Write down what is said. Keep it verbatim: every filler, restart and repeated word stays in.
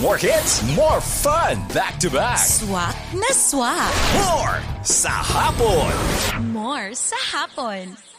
More hits, more fun, back to back. Swak na swak. More sa hapon. More sa hapon.